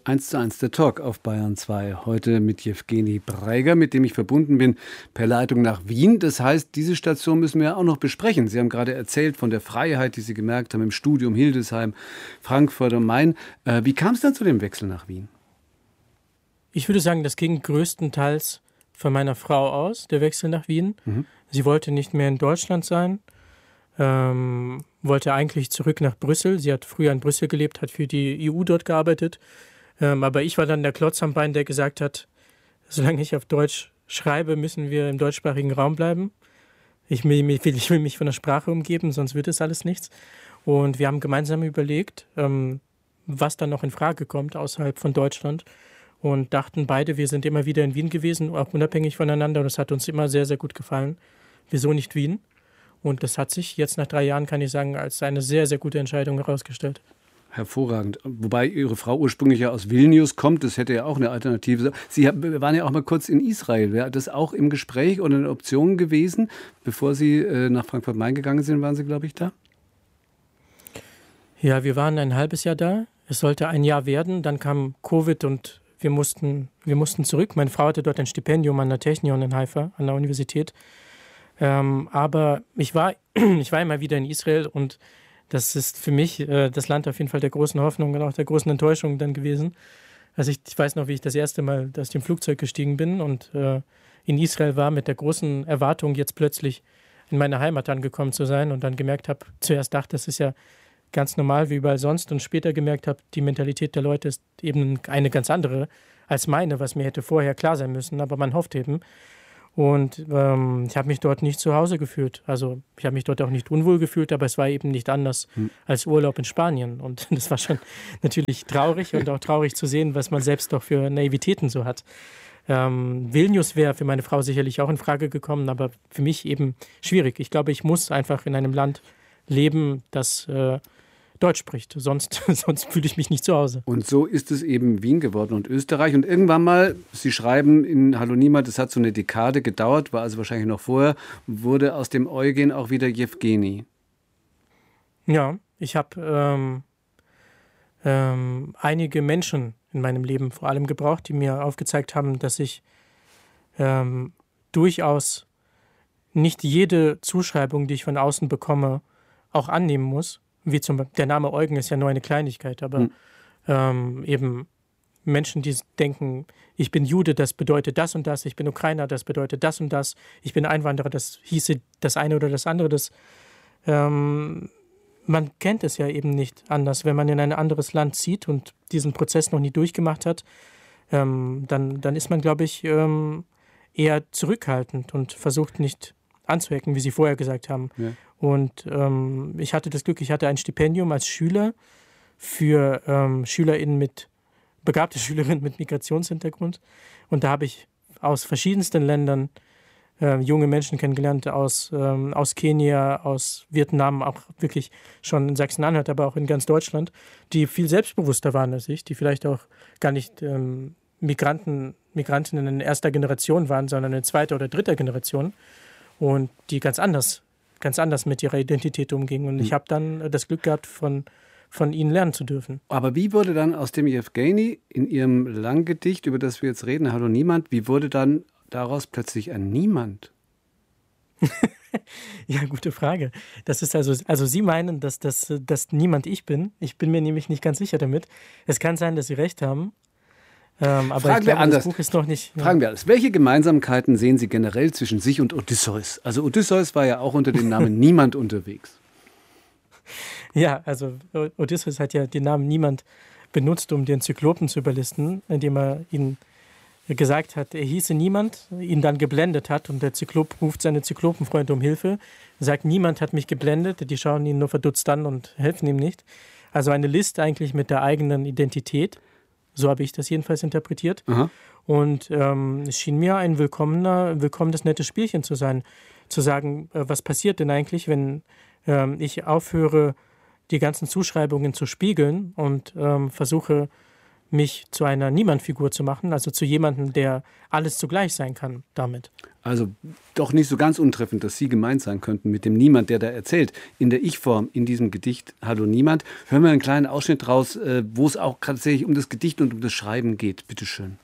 1:1 der Talk auf Bayern 2. Heute mit Jewgeni Breiger, mit dem ich verbunden bin, per Leitung nach Wien. Das heißt, diese Station müssen wir ja auch noch besprechen. Sie haben gerade erzählt von der Freiheit, die Sie gemerkt haben im Studium, Hildesheim, Frankfurt am Main. Wie kam es dann zu dem Wechsel nach Wien? Ich würde sagen, das ging größtenteils von meiner Frau aus, der Wechsel nach Wien. Sie wollte nicht mehr in Deutschland sein, wollte eigentlich zurück nach Brüssel. Sie hat früher in Brüssel gelebt, hat für die EU dort gearbeitet. Aber ich war dann der Klotz am Bein, der gesagt hat, solange ich auf Deutsch schreibe, müssen wir im deutschsprachigen Raum bleiben. Ich will mich von der Sprache umgeben, sonst wird es alles nichts. Und wir haben gemeinsam überlegt, was dann noch in Frage kommt außerhalb von Deutschland. Und dachten beide, wir sind immer wieder in Wien gewesen, auch unabhängig voneinander. Und es hat uns immer sehr, sehr gut gefallen. Wieso nicht Wien? Und das hat sich jetzt nach 3 Jahren, kann ich sagen, als eine sehr, sehr gute Entscheidung herausgestellt. Hervorragend. Wobei Ihre Frau ursprünglich ja aus Vilnius kommt, das hätte ja auch eine Alternative sein. Sie waren ja auch mal kurz in Israel. Wäre das auch im Gespräch oder eine Option gewesen? Bevor Sie nach Frankfurt-Main gegangen sind, waren Sie, glaube ich, da? Ja, wir waren ein halbes Jahr da. Es sollte ein Jahr werden. Dann kam Covid und wir mussten zurück. Meine Frau hatte dort ein Stipendium an der Technion in Haifa, an der Universität. Aber ich war immer wieder in Israel und das ist für mich das Land auf jeden Fall der großen Hoffnung und auch der großen Enttäuschung dann gewesen. Also ich weiß noch, wie ich das erste Mal aus dem Flugzeug gestiegen bin und in Israel war mit der großen Erwartung, jetzt plötzlich in meiner Heimat angekommen zu sein und dann gemerkt habe, zuerst dachte, das ist ja ganz normal wie überall sonst und später gemerkt habe, die Mentalität der Leute ist eben eine ganz andere als meine, was mir hätte vorher klar sein müssen, aber man hofft eben. Und ich habe mich dort nicht zu Hause gefühlt. Also ich habe mich dort auch nicht unwohl gefühlt, aber es war eben nicht anders als Urlaub in Spanien. Und das war schon natürlich traurig und auch traurig zu sehen, was man selbst doch für Naivitäten so hat. Vilnius wäre für meine Frau sicherlich auch in Frage gekommen, aber für mich eben schwierig. Ich glaube, ich muss einfach in einem Land leben, das Deutsch spricht. Sonst fühle ich mich nicht zu Hause. Und so ist es eben Wien geworden und Österreich. Und irgendwann mal, Sie schreiben in Hallo Niemand, das hat so eine Dekade gedauert, war also wahrscheinlich noch vorher, wurde aus dem Eugen auch wieder Jewgeni. Ja, ich habe einige Menschen in meinem Leben vor allem gebraucht, die mir aufgezeigt haben, dass ich durchaus nicht jede Zuschreibung, die ich von außen bekomme, auch annehmen muss. Wie der Name Eugen ist ja nur eine Kleinigkeit, aber eben Menschen, die denken, ich bin Jude, das bedeutet das und das, ich bin Ukrainer, das bedeutet das und das, ich bin Einwanderer, das hieße das eine oder das andere. Man kennt es ja eben nicht anders. Wenn man in ein anderes Land zieht und diesen Prozess noch nie durchgemacht hat, dann ist man, glaube ich, eher zurückhaltend und versucht nicht anzuecken, wie Sie vorher gesagt haben. Ja. Und ich hatte das Glück, ich hatte ein Stipendium als Schüler für begabte Schülerinnen mit Migrationshintergrund. Und da habe ich aus verschiedensten Ländern junge Menschen kennengelernt, aus Kenia, aus Vietnam, auch wirklich schon in Sachsen-Anhalt, aber auch in ganz Deutschland, die viel selbstbewusster waren als ich, die vielleicht auch gar nicht Migrantinnen in erster Generation waren, sondern in zweiter oder dritter Generation und die ganz anders mit ihrer Identität umgingen. Und ich habe dann das Glück gehabt, von ihnen lernen zu dürfen. Aber wie wurde dann aus dem Jewgeni in Ihrem Langgedicht, über das wir jetzt reden, Hallo Niemand, wie wurde dann daraus plötzlich ein Niemand? Ja, gute Frage. Das ist also Sie meinen, dass niemand ich bin. Ich bin mir nämlich nicht ganz sicher damit. Es kann sein, dass Sie recht haben. Aber Fragen ich glaube, anders. Das Buch ist noch nicht... Fragen wir alles. Welche Gemeinsamkeiten sehen Sie generell zwischen sich und Odysseus? Also Odysseus war ja auch unter dem Namen Niemand unterwegs. Ja, also Odysseus hat ja den Namen Niemand benutzt, um den Zyklopen zu überlisten, indem er ihn gesagt hat, er hieße Niemand, ihn dann geblendet hat und der Zyklop ruft seine Zyklopenfreunde um Hilfe, sagt, niemand hat mich geblendet, die schauen ihn nur verdutzt an und helfen ihm nicht. Also eine List eigentlich mit der eigenen Identität. So habe ich das jedenfalls interpretiert. Aha. Und es schien mir ein willkommenes, nettes Spielchen zu sein. Zu sagen, was passiert denn eigentlich, wenn ich aufhöre, die ganzen Zuschreibungen zu spiegeln und versuche, mich zu einer Niemandfigur zu machen, also zu jemandem, der alles zugleich sein kann damit. Also doch nicht so ganz untreffend, dass Sie gemeint sein könnten mit dem Niemand, der da erzählt. In der Ich-Form in diesem Gedicht Hallo Niemand. Hören wir einen kleinen Ausschnitt raus, wo es auch tatsächlich um das Gedicht und um das Schreiben geht. Bitte schön.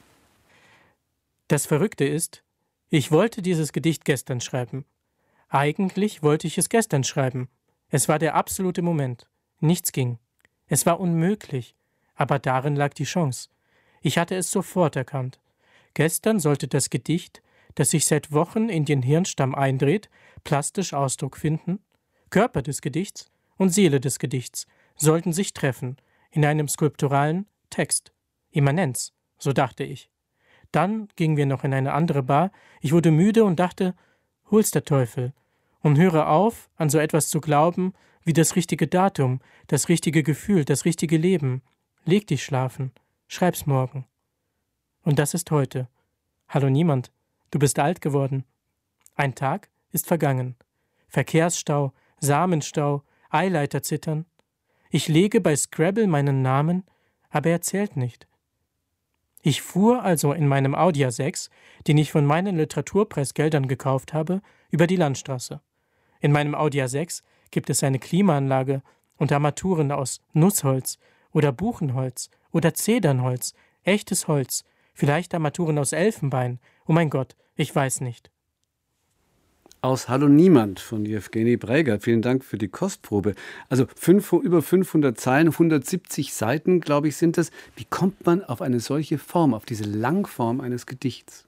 Das Verrückte ist, ich wollte dieses Gedicht gestern schreiben. Eigentlich wollte ich es gestern schreiben. Es war der absolute Moment. Nichts ging. Es war unmöglich. Aber darin lag die Chance. Ich hatte es sofort erkannt. Gestern sollte das Gedicht, das sich seit Wochen in den Hirnstamm eindreht, plastisch Ausdruck finden. Körper des Gedichts und Seele des Gedichts sollten sich treffen in einem skulpturalen Text. Immanenz, so dachte ich. Dann gingen wir noch in eine andere Bar. Ich wurde müde und dachte, hol's der Teufel. Und höre auf, an so etwas zu glauben, wie das richtige Datum, das richtige Gefühl, das richtige Leben. Leg dich schlafen, schreib's morgen. Und das ist heute. Hallo Niemand, du bist alt geworden. Ein Tag ist vergangen. Verkehrsstau, Samenstau, Eileiter zittern. Ich lege bei Scrabble meinen Namen, aber er zählt nicht. Ich fuhr also in meinem Audi A6, den ich von meinen Literaturpreisgeldern gekauft habe, über die Landstraße. In meinem Audi A6 gibt es eine Klimaanlage und Armaturen aus Nussholz oder Buchenholz oder Zedernholz, echtes Holz, vielleicht Armaturen aus Elfenbein. Oh mein Gott, ich weiß nicht. Aus Hallo Niemand von Jewgeni Breiga. Vielen Dank für die Kostprobe. Also über 500 Zeilen, 170 Seiten, glaube ich, sind das. Wie kommt man auf eine solche Form, auf diese Langform eines Gedichts?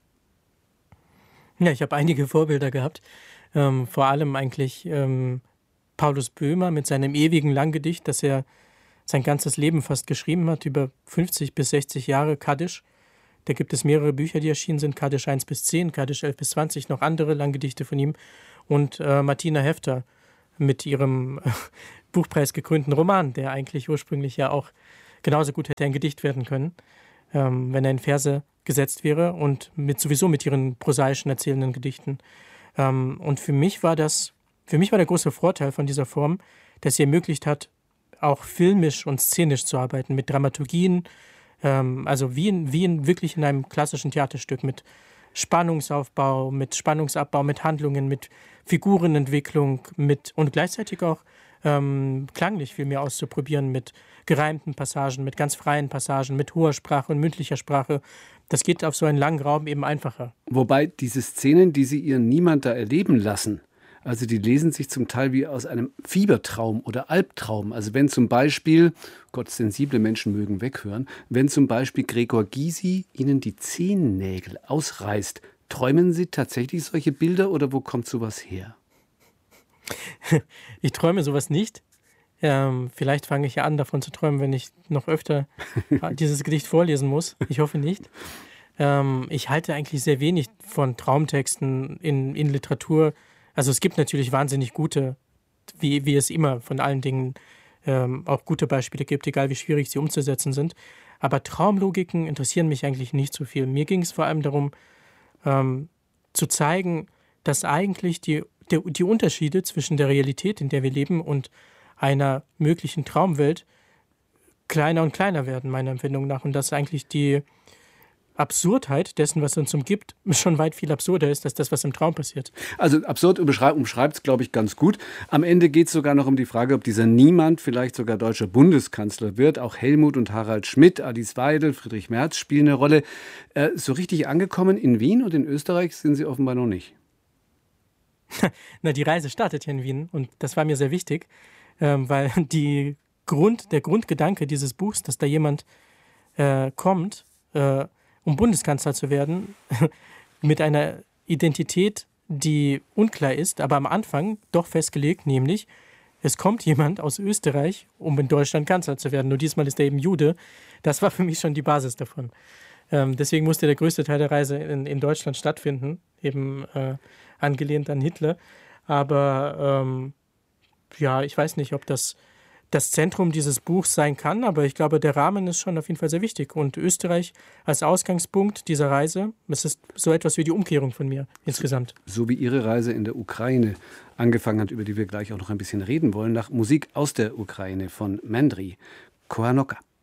Ja, ich habe einige Vorbilder gehabt. Vor allem eigentlich Paulus Böhmer mit seinem ewigen Langgedicht, das er sein ganzes Leben fast geschrieben hat, über 50 bis 60 Jahre, Kaddisch. Da gibt es mehrere Bücher, die erschienen sind, Kaddisch 1 bis 10, Kaddisch 11 bis 20, noch andere Langgedichte von ihm. Und Martina Hefter mit ihrem buchpreisgekrönten Roman, der eigentlich ursprünglich ja auch genauso gut hätte ein Gedicht werden können, wenn er in Verse gesetzt wäre und sowieso mit ihren prosaischen erzählenden Gedichten. Und für mich war der große Vorteil von dieser Form, dass sie ermöglicht hat, auch filmisch und szenisch zu arbeiten, mit Dramaturgien, also wirklich in einem klassischen Theaterstück, mit Spannungsaufbau, mit Spannungsabbau, mit Handlungen, mit Figurenentwicklung, und gleichzeitig auch klanglich viel mehr auszuprobieren, mit gereimten Passagen, mit ganz freien Passagen, mit hoher Sprache und mündlicher Sprache. Das geht auf so einen langen Raum eben einfacher. Wobei diese Szenen, die Sie Ihren Niemand da erleben lassen, also die lesen sich zum Teil wie aus einem Fiebertraum oder Albtraum. Also wenn zum Beispiel, Gott, sensible Menschen mögen weghören, wenn zum Beispiel Gregor Gysi Ihnen die Zehennägel ausreißt, träumen Sie tatsächlich solche Bilder oder wo kommt sowas her? Ich träume sowas nicht. Vielleicht fange ich ja an, davon zu träumen, wenn ich noch öfter dieses Gedicht vorlesen muss. Ich hoffe nicht. Ich halte eigentlich sehr wenig von Traumtexten in Literatur. Also es gibt natürlich wahnsinnig gute, wie es immer von allen Dingen auch gute Beispiele gibt, egal wie schwierig sie umzusetzen sind. Aber Traumlogiken interessieren mich eigentlich nicht so viel. Mir ging es vor allem darum, zu zeigen, dass eigentlich die Unterschiede zwischen der Realität, in der wir leben, und einer möglichen Traumwelt kleiner und kleiner werden, meiner Empfindung nach. Und dass eigentlich die Absurdheit dessen, was uns umgibt, schon weit viel absurder ist, als das, was im Traum passiert. Also absurd umschreibt es, glaube ich, ganz gut. Am Ende geht es sogar noch um die Frage, ob dieser Niemand vielleicht sogar deutscher Bundeskanzler wird. Auch Helmut und Harald Schmidt, Alice Weidel, Friedrich Merz spielen eine Rolle. So richtig angekommen in Wien und in Österreich sind Sie offenbar noch nicht. Na, die Reise startet hier in Wien und das war mir sehr wichtig, weil der Grundgedanke dieses Buchs, dass da jemand kommt, um Bundeskanzler zu werden, mit einer Identität, die unklar ist, aber am Anfang doch festgelegt, nämlich es kommt jemand aus Österreich, um in Deutschland Kanzler zu werden. Nur diesmal ist er eben Jude. Das war für mich schon die Basis davon. Deswegen musste der größte Teil der Reise in Deutschland stattfinden, eben angelehnt an Hitler. Aber ich weiß nicht, ob das Zentrum dieses Buchs sein kann, aber ich glaube, der Rahmen ist schon auf jeden Fall sehr wichtig. Und Österreich als Ausgangspunkt dieser Reise, es ist so etwas wie die Umkehrung von mir insgesamt. So wie Ihre Reise in der Ukraine angefangen hat, über die wir gleich auch noch ein bisschen reden wollen, nach Musik aus der Ukraine von Mandri Kohanoka.